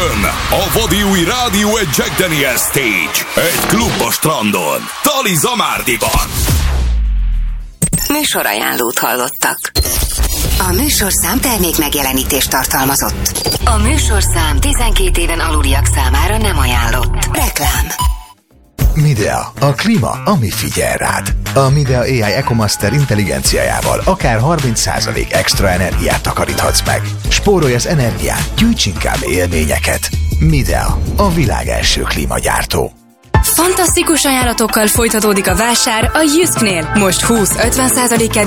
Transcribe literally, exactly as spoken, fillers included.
Jön a vadi új Rádió egy Jack Daniels Stage. Egy klub a strandon. Tali Zamárdiban. Műsorajánlót hallottak. A műsorszám termék megjelenítést tartalmazott. A műsorszám tizenkét éven aluliak számára nem ajánlott. Reklám. Midea, a klíma, ami figyel rád. A Midea á i EcoMaster intelligenciájával akár harminc százalék extra energiát takaríthatsz meg. Spórolj az energián, gyűjts inkább élményeket. Midea, a világ első klímagyártó. Fantasztikus ajánlatokkal folytatódik a vásár a Jysknél. Most húsz-ötven százalék